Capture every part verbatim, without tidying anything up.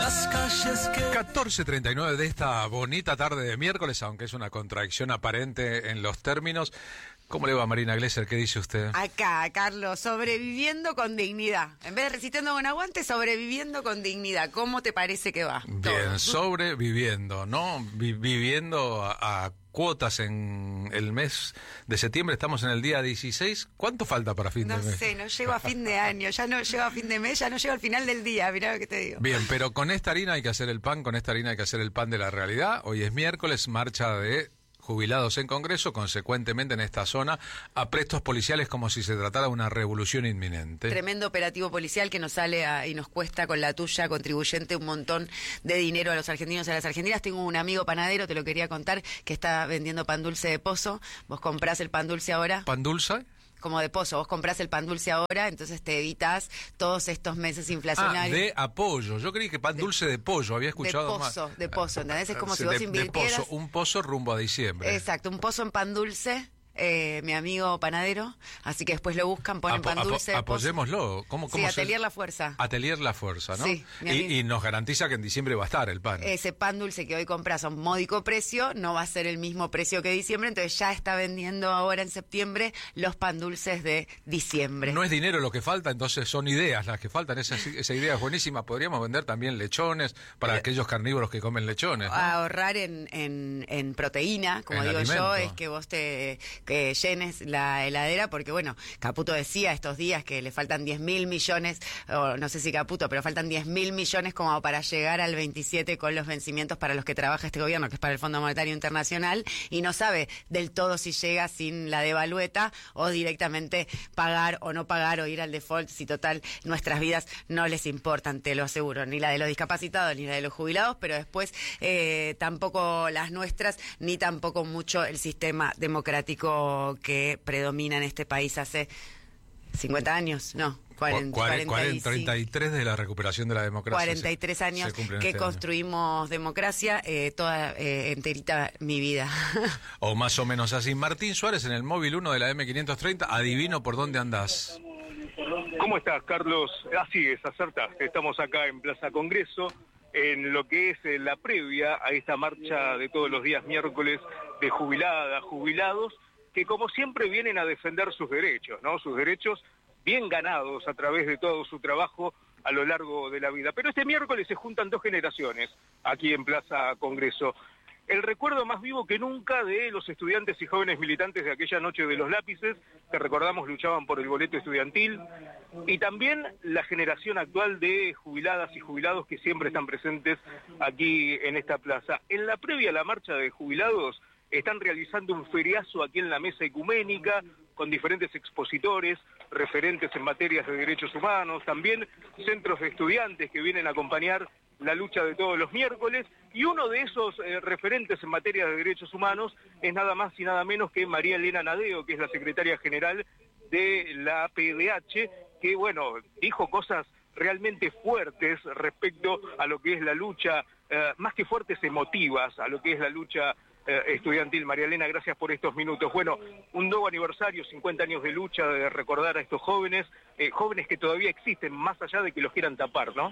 las calles que... catorce treinta y nueve de esta bonita tarde de miércoles, aunque es una contradicción aparente en los términos. ¿Cómo le va, Marina Glesser? ¿Qué dice usted? Acá, Carlos, sobreviviendo con dignidad. En vez de resistiendo con aguante, sobreviviendo con dignidad. ¿Cómo te parece que va? Bien, Todo. sobreviviendo, ¿no? Vi- viviendo a, a cuotas en el mes de septiembre. Estamos en el día dieciséis. ¿Cuánto falta para fin No de mes? sé, no llego a fin de año, ya no llego a fin de mes, ya no llego al final del día, mirá lo que te digo. Bien, pero con esta harina hay que hacer el pan, con esta harina hay que hacer el pan de la realidad. Hoy es miércoles, marcha de jubilados en Congreso, consecuentemente en esta zona, aprestos policiales como si se tratara de una revolución inminente. Tremendo operativo policial que nos sale a, y nos cuesta con la tuya, contribuyente, un montón de dinero a los argentinos y a las argentinas. Tengo un amigo panadero, te lo quería contar, que está vendiendo pan dulce de pozo. Vos comprás el pan dulce ahora. ¿Pan dulce? Como de pozo, vos comprás el pan dulce ahora, entonces te evitas todos estos meses inflacionarios. Ah, de apoyo. Yo creí que pan De- dulce de pollo, había escuchado de pozo, más. de pozo, ¿entendés? Es como Ah, si de- vos de invirtieras... pozo, un pozo rumbo a diciembre. Exacto, un pozo en pan dulce, eh, mi amigo panadero, así que después lo buscan, ponen Apo- pan apo- dulce. de pozo. apoyémoslo. ¿Cómo, Sí, cómo se- Atelier La Fuerza. Atelier La Fuerza, ¿no? Sí, mi y, amigo. y nos garantiza que en diciembre va a estar el pan. Ese pan dulce que hoy compras a un módico precio no va a ser el mismo precio que diciembre, entonces ya está vendiendo ahora en septiembre los pan dulces de diciembre. No es dinero lo que falta, entonces son ideas las que faltan. Esa, esa idea es buenísima. Podríamos vender también lechones para Pero- aquellos carnívoros que comen lechones, ¿no? Ahorrar en, en, en proteína, como En digo alimento. yo, es que vos te que llenes la heladera, porque bueno, Caputo decía estos días que le faltan diez mil millones, o no sé si Caputo, pero faltan diez mil millones como para llegar al veintisiete con los vencimientos para los que trabaja este gobierno, que es para el Fondo Monetario Internacional, y no sabe del todo si llega sin la devalueta o directamente pagar o no pagar o ir al default, si total nuestras vidas no les importan, te lo aseguro, ni la de los discapacitados ni la de los jubilados, pero después eh, tampoco las nuestras, ni tampoco mucho el sistema democrático que predomina en este país hace cincuenta años, no, cuarenta, Cuare- cuarenta y cuarenta, cinco. treinta y tres de la recuperación de la democracia. cuarenta y tres se- años se cumplen que este año. construimos democracia, eh, toda eh, enterita mi vida. O más o menos así. Martín Suárez en el móvil uno de la eme quinientos treinta. Adivino por dónde andás. ¿Cómo estás, Carlos? Así es, acertaste. Estamos acá en Plaza Congreso, en lo que es eh, la previa a esta marcha de todos los días miércoles de jubiladas, jubilados, que como siempre vienen a defender sus derechos, ¿no? Sus derechos bien ganados a través de todo su trabajo a lo largo de la vida. Pero este miércoles se juntan dos generaciones aquí en Plaza Congreso. El recuerdo más vivo que nunca de los estudiantes y jóvenes militantes de aquella noche de los lápices, que recordamos luchaban por el boleto estudiantil, y también la generación actual de jubiladas y jubilados que siempre están presentes aquí en esta plaza. En la previa a la marcha de jubilados están realizando un feriazo aquí en la mesa ecuménica con diferentes expositores, referentes en materias de derechos humanos, también centros de estudiantes que vienen a acompañar la lucha de todos los miércoles, y uno de esos eh, referentes en materia de derechos humanos es nada más y nada menos que María Elena Nadeo, que es la secretaria general de la A P D H, que bueno, dijo cosas realmente fuertes respecto a lo que es la lucha, eh, más que fuertes, emotivas, a lo que es la lucha eh, estudiantil. María Elena, gracias por estos minutos. Bueno, un nuevo aniversario, cincuenta años de lucha, de recordar a estos jóvenes, eh, jóvenes que todavía existen, más allá de que los quieran tapar, ¿no?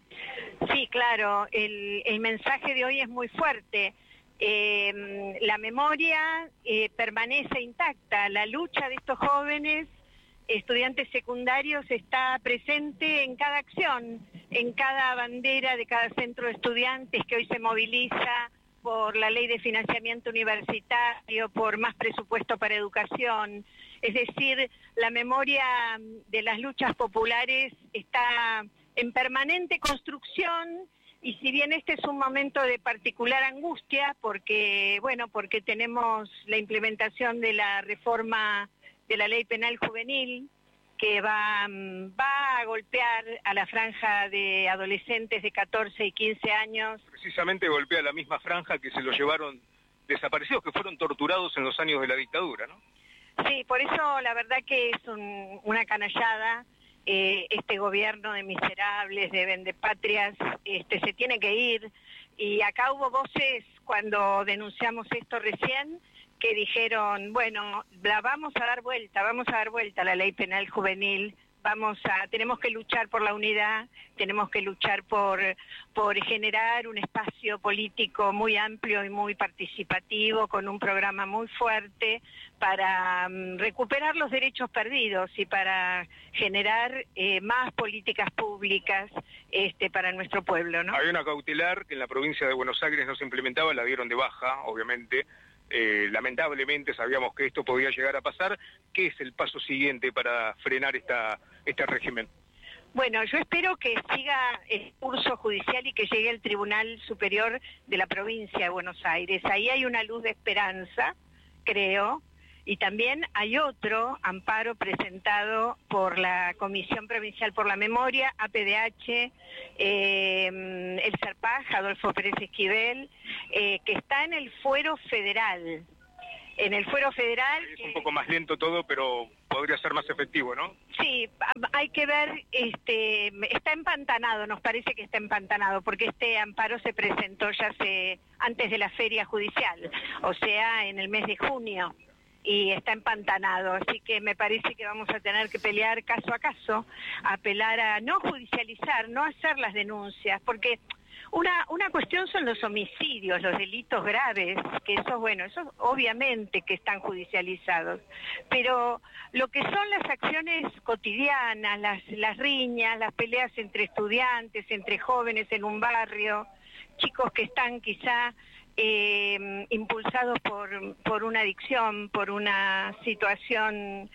Sí, claro, el, el mensaje de hoy es muy fuerte. Eh, la memoria eh, permanece intacta, la lucha de estos jóvenes estudiantes secundarios está presente en cada acción, en cada bandera de cada centro de estudiantes que hoy se moviliza por la ley de financiamiento universitario, por más presupuesto para educación. Es decir, la memoria de las luchas populares está en permanente construcción, y si bien este es un momento de particular angustia, porque, bueno, porque tenemos la implementación de la reforma de la ley penal juvenil, que va, va a golpear a la franja de adolescentes de catorce y quince años. Precisamente golpea la misma franja que se lo llevaron desaparecidos, que fueron torturados en los años de la dictadura, ¿no? Sí, por eso la verdad que es un, una canallada. Eh, este gobierno de miserables, de vendepatrias, este, se tiene que ir, y acá hubo voces cuando denunciamos esto recién que dijeron, bueno, la vamos a dar vuelta, vamos a dar vuelta a la ley penal juvenil, vamos a, tenemos que luchar por la unidad, tenemos que luchar por, por generar un espacio político muy amplio y muy participativo, con un programa muy fuerte para um, recuperar los derechos perdidos y para generar eh, más políticas públicas este, para nuestro pueblo, ¿no? Hay una cautelar que en la provincia de Buenos Aires no se implementaba, la dieron de baja, obviamente. Eh, lamentablemente sabíamos que esto podía llegar a pasar. ¿Qué es el paso siguiente para frenar esta, este régimen? Bueno, yo espero que siga el curso judicial y que llegue al Tribunal Superior de la provincia de Buenos Aires. Ahí hay una luz de esperanza, creo, y también hay otro amparo presentado por la Comisión Provincial por la Memoria, A P D H, eh, el Serpaj, Adolfo Pérez Esquivel, eh, que está en el fuero federal. En el fuero federal... Es un poco más lento todo, pero podría ser más efectivo, ¿no? Sí, hay que ver, este, está empantanado, nos parece que está empantanado, porque este amparo se presentó ya hace, antes de la feria judicial, o sea, en el mes de junio. Y está empantanado, así que me parece que vamos a tener que pelear caso a caso, apelar a no judicializar, no hacer las denuncias, porque una una cuestión son los homicidios, los delitos graves, que eso, bueno, esos obviamente que están judicializados, pero lo que son las acciones cotidianas, las, las riñas, las peleas entre estudiantes, entre jóvenes en un barrio, chicos que están quizá... Eh, impulsados por, por una adicción, por una situación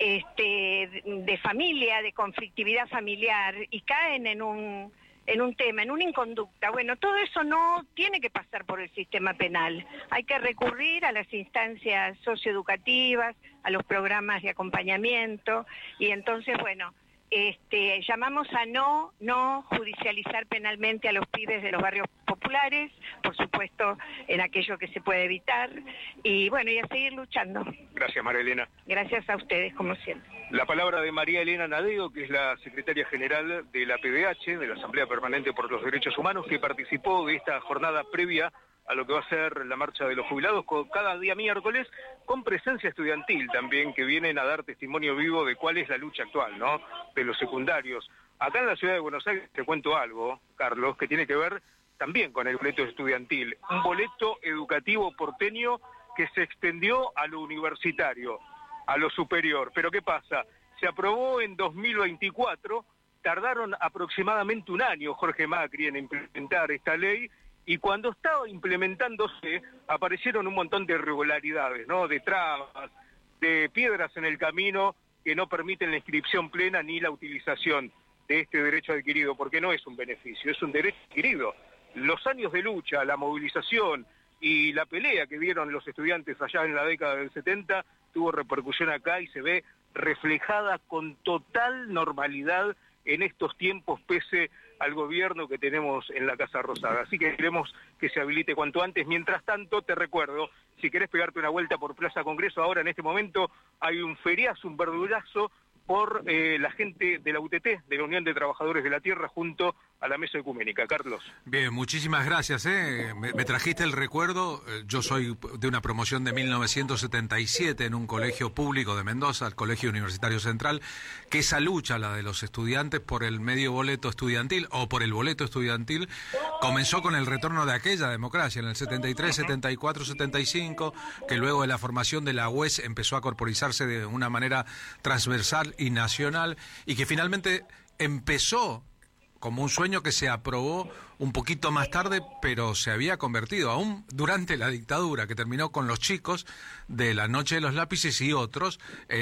este, de familia, de conflictividad familiar, y caen en un, en un tema, en una inconducta. Bueno, todo eso no tiene que pasar por el sistema penal. Hay que recurrir a las instancias socioeducativas, a los programas de acompañamiento, y entonces, bueno... Este, llamamos a no, no judicializar penalmente a los pibes de los barrios populares, por supuesto en aquello que se puede evitar, y bueno, y a seguir luchando. Gracias, María Elena. Gracias a ustedes, como siempre. La palabra de María Elena Nadeo, que es la secretaria general de la A P D H, de la Asamblea Permanente por los Derechos Humanos, que participó de esta jornada previa a lo que va a ser la marcha de los jubilados cada día miércoles, con presencia estudiantil también, que vienen a dar testimonio vivo de cuál es la lucha actual, ¿no?, de los secundarios. Acá en la ciudad de Buenos Aires te cuento algo, Carlos, que tiene que ver también con el boleto estudiantil, un boleto educativo porteño que se extendió a lo universitario, a lo superior. Pero ¿qué pasa? Se aprobó en dos mil veinticuatro, tardaron aproximadamente un año Jorge Macri en implementar esta ley, y cuando estaba implementándose aparecieron un montón de irregularidades, ¿no?, de trabas, de piedras en el camino que no permiten la inscripción plena ni la utilización de este derecho adquirido, porque no es un beneficio, es un derecho adquirido. Los años de lucha, la movilización y la pelea que dieron los estudiantes allá en la década del setenta tuvo repercusión acá y se ve reflejada con total normalidad en estos tiempos, pese al gobierno que tenemos en la Casa Rosada. Así que queremos que se habilite cuanto antes. Mientras tanto, te recuerdo, si querés pegarte una vuelta por Plaza Congreso, ahora en este momento hay un feriazo, un verdurazo por eh, la gente de la U T T, de la Unión de Trabajadores de la Tierra, junto a la Mesa Ecuménica. Carlos. Bien, muchísimas gracias. ¿eh? Me, me trajiste el recuerdo. Yo soy de una promoción de mil novecientos setenta y siete en un colegio público de Mendoza, el Colegio Universitario Central, que esa lucha, la de los estudiantes por el medio boleto estudiantil o por el boleto estudiantil, comenzó con el retorno de aquella democracia en el setenta y tres, setenta y cuatro, setenta y cinco, que luego de la formación de la U E S empezó a corporizarse de una manera transversal y nacional, y que finalmente empezó como un sueño que se aprobó un poquito más tarde, pero se había convertido, aún durante la dictadura, que terminó con los chicos de la Noche de los Lápices y otros,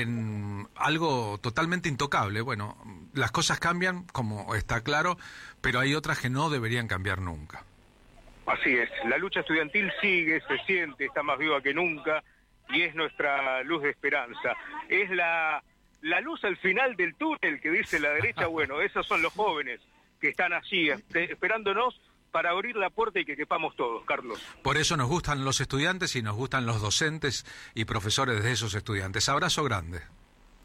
en algo totalmente intocable. Bueno, las cosas cambian, como está claro, pero hay otras que no deberían cambiar nunca. Así es, la lucha estudiantil sigue, se siente, está más viva que nunca, y es nuestra luz de esperanza. Es la, la luz al final del túnel que dice la derecha. Bueno, esos son los jóvenes que están allí esperándonos para abrir la puerta y que quepamos todos, Carlos. Por eso nos gustan los estudiantes y nos gustan los docentes y profesores de esos estudiantes. Abrazo grande.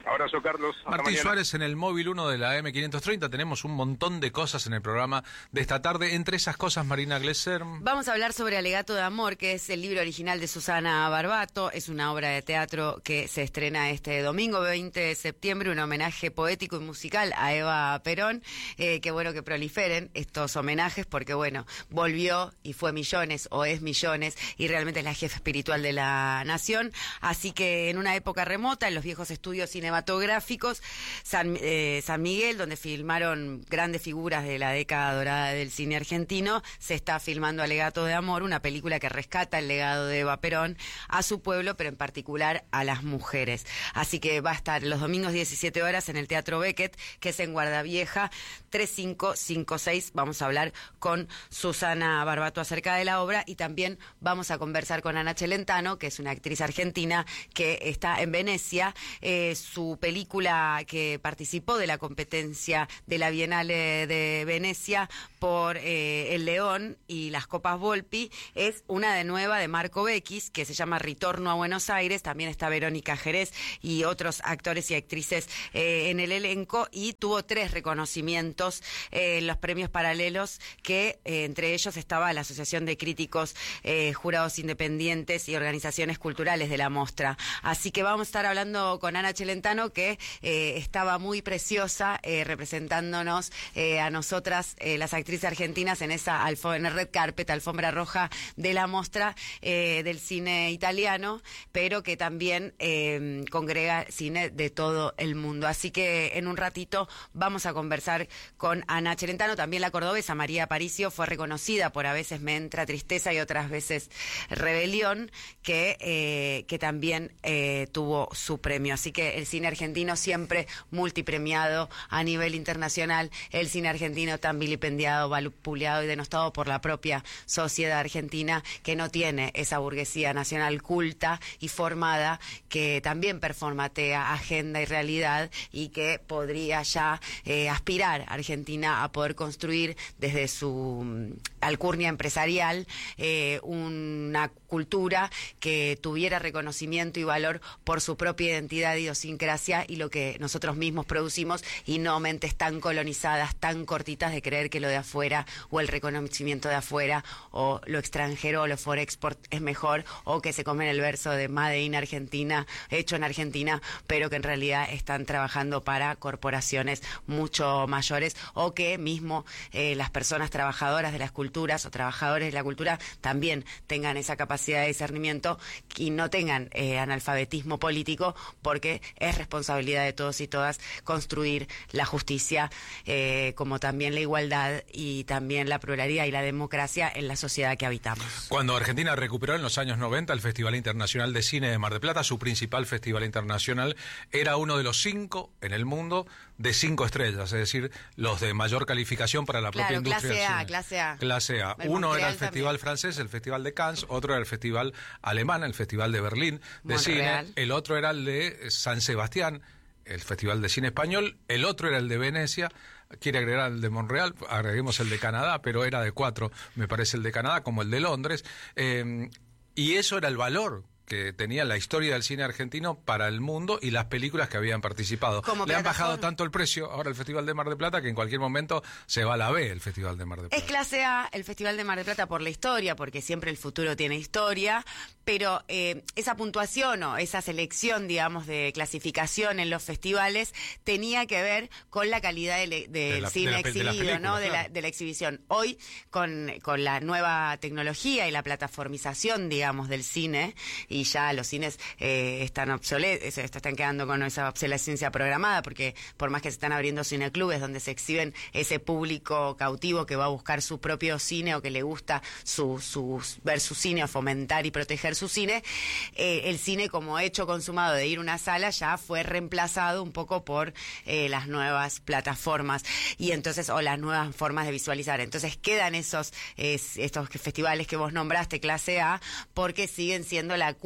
Abrazo, Carlos. Hasta Martín mañana. Suárez en el móvil uno de la eme quinientos treinta. Tenemos un montón de cosas en el programa de esta tarde. Entre esas cosas, Marina Glesser. Vamos a hablar sobre Alegato de Amor, que es el libro original de Susana Barbato. Es una obra de teatro que se estrena este domingo veinte de septiembre, un homenaje poético y musical a Eva Perón. Eh, qué bueno que proliferen estos homenajes porque, bueno, volvió y fue Millones o es Millones y realmente es la jefa espiritual de la nación. Así que en una época remota, en los viejos estudios cinematográficos, cinematográficos, San, eh, San Miguel, donde filmaron grandes figuras de la década dorada del cine argentino, se está filmando Alegato de Amor, una película que rescata el legado de Eva Perón a su pueblo, pero en particular a las mujeres. Así que va a estar los domingos diecisiete horas en el Teatro Beckett, que es en Guardavieja, tres cinco cinco seis. Vamos a hablar con Susana Barbato acerca de la obra y también vamos a conversar con Ana Celentano, que es una actriz argentina que está en Venecia. Eh, su película que participó de la competencia de la Bienale de Venecia por eh, El León y las Copas Volpi es una de nueva de Marco Bequis, que se llama Ritorno a Buenos Aires. También está Verónica Jerez y otros actores y actrices eh, en el elenco, y tuvo tres reconocimientos en eh, los premios paralelos, que eh, entre ellos estaba la Asociación de Críticos, eh, Jurados Independientes y Organizaciones Culturales de la Mostra. Así que vamos a estar hablando con Ana Celentano, que eh, estaba muy preciosa eh, representándonos eh, a nosotras, eh, las actrices argentinas, en esa alfo en el red carpet, alfombra roja de la Mostra eh, del cine italiano, pero que también eh, congrega cine de todo el mundo. Así que en un ratito vamos a conversar con Ana Celentano. También la cordobesa María Aparicio fue reconocida por A veces me entra tristeza y otras veces rebelión, que, eh, que también eh, tuvo su premio. Así que el cine argentino siempre multipremiado a nivel internacional, el cine argentino tan vilipendiado, vapuleado y denostado por la propia sociedad argentina, que no tiene esa burguesía nacional culta y formada que también performatea agenda y realidad, y que podría ya eh, aspirar a Argentina a poder construir desde su um, alcurnia empresarial eh, una cultura que tuviera reconocimiento y valor por su propia identidad, idiosincrasia y lo que nosotros mismos producimos, y no mentes tan colonizadas, tan cortitas de creer que lo de afuera o el reconocimiento de afuera o lo extranjero o lo for export es mejor, o que se comen el verso de Made in Argentina, hecho en Argentina, pero que en realidad están trabajando para corporaciones mucho mayores, o que mismo eh, las personas trabajadoras de las culturas o trabajadores de la cultura también tengan esa capacidad de discernimiento y no tengan eh, analfabetismo político, porque es responsabilidad de todos y todas construir la justicia, eh, como también la igualdad y también la pluralidad y la democracia en la sociedad que habitamos. Cuando Argentina recuperó en los años noventa el Festival Internacional de Cine de Mar del Plata, su principal festival internacional, era uno de los cinco en el mundo de cinco estrellas, es decir, los de mayor calificación para la Claro, propia industria clase del A, cine. clase A. Clase A. El Uno era el Montreal Festival también. francés, el Festival de Cannes, otro era el Festival alemán, el Festival de Berlín de Montreal. Cine, el otro era el de San Sebastián, el Festival de Cine Español, el otro era el de Venecia. Quiere agregar el de Montreal, agreguemos el de Canadá, pero era de cuatro, me parece, el de Canadá, como el de Londres. Eh, y eso era el valor que tenía la historia del cine argentino para el mundo y las películas que habían participado. Como Le han plataforma. bajado tanto el precio ahora el Festival de Mar del Plata que en cualquier momento se va a la B el Festival de Mar del Plata. Es clase A el Festival de Mar del Plata por la historia, porque siempre el futuro tiene historia, pero eh, esa puntuación o esa selección, digamos, de clasificación en los festivales tenía que ver con la calidad del, del De la- cine de la pe- de las exhibido, ¿no? películas, De la, claro. de la exhibición. Hoy, con, con la nueva tecnología y la plataformización, digamos, del cine, y ya los cines eh, están obsoletos, se están quedando con esa obsolescencia programada, porque por más que se están abriendo cineclubes donde se exhiben ese público cautivo que va a buscar su propio cine o que le gusta su, su, ver su cine o fomentar y proteger su cine, eh, el cine como hecho consumado de ir a una sala ya fue reemplazado un poco por eh, las nuevas plataformas y entonces o las nuevas formas de visualizar. Entonces quedan esos eh, estos festivales que vos nombraste, clase A, porque siguen siendo la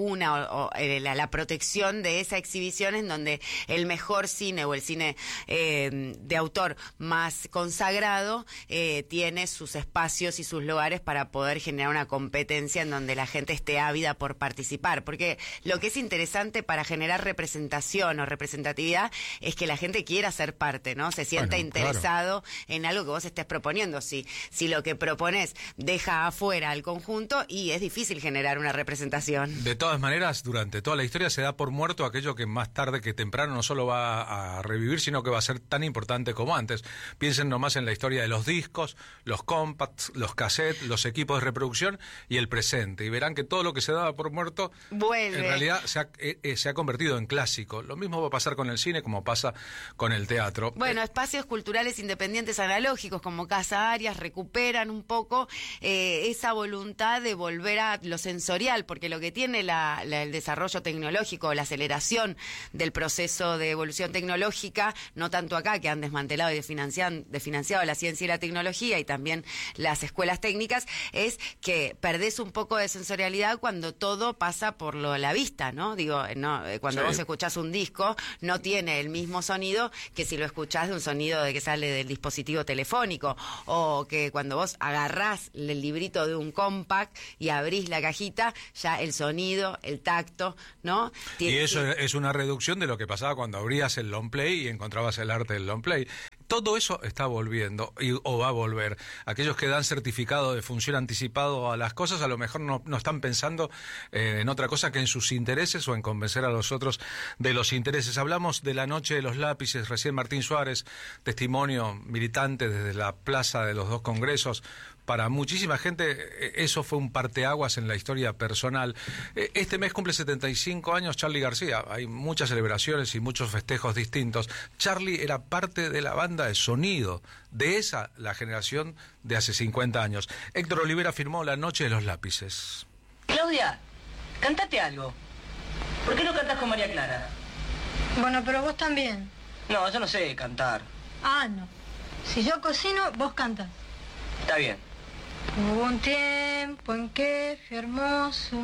cuna o, o eh, la, la protección de esa exhibición en donde el mejor cine o el cine eh, de autor más consagrado eh, tiene sus espacios y sus lugares para poder generar una competencia en donde la gente esté ávida por participar, porque lo que es interesante para generar representación o representatividad es que la gente quiera ser parte, ¿no? Se sienta Bueno, interesado claro. en algo que vos estés proponiendo. Si, si lo que propones deja afuera al conjunto, y es difícil generar una representación. De todas maneras, durante toda la historia se da por muerto aquello que más tarde que temprano no solo va a revivir, sino que va a ser tan importante como antes. Piensen nomás en la historia de los discos, los compacts, los cassettes, los equipos de reproducción y el presente. Y verán que todo lo que se daba por muerto, vuelve. En realidad se ha, eh, se ha convertido en clásico. Lo mismo va a pasar con el cine como pasa con el teatro. Bueno, espacios culturales independientes analógicos como Casa Arias recuperan un poco eh, esa voluntad de volver a lo sensorial, porque lo que tiene la, la, el desarrollo tecnológico, la aceleración del proceso de evolución tecnológica, no tanto acá, que han desmantelado y desfinanciado, desfinanciado la ciencia y la tecnología y también las escuelas técnicas, es que perdés un poco de sensorialidad cuando todo pasa por lo, la vista, ¿no? Digo, no, cuando sí. vos escuchás un disco, no tiene el mismo sonido que si lo escuchás de un sonido de que sale del dispositivo telefónico, o que cuando vos agarrás el librito de un compact y abrís la cajita, ya el sonido, el tacto, ¿no? Y eso es una reducción de lo que pasaba cuando abrías el long play y encontrabas el arte del long play. Todo eso está volviendo y, o va a volver. Aquellos que dan certificado de función anticipado a las cosas a lo mejor no, no están pensando eh, en otra cosa que en sus intereses o en convencer a los otros de los intereses. Hablamos de la noche de los lápices, recién Martín Suárez, testimonio militante desde la plaza de los dos congresos. Para muchísima gente eso fue un parteaguas en la historia personal. Este mes cumple setenta y cinco años Charly García. Hay muchas celebraciones y muchos festejos distintos. Charly era parte de la banda de sonido, de esa, la generación de hace cincuenta años. Héctor Olivera firmó La Noche de los Lápices. Claudia, cántate algo. ¿Por qué no cantás con María Clara? Bueno, pero vos también. No, yo no sé cantar. Ah, no. Si yo cocino, vos cantas. Está bien. Hubo un tiempo en que fui hermoso.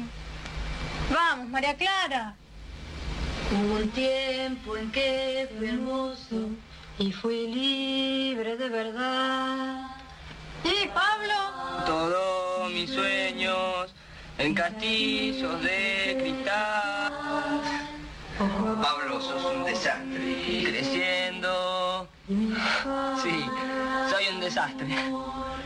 Vamos, María Clara. Hubo un tiempo en que fui hermoso y fui libre de verdad. ¿Y Pablo? Todos mis sueños en castillos de cristal. Pablo, sos un desastre. Creciendo. Sí, soy un desastre.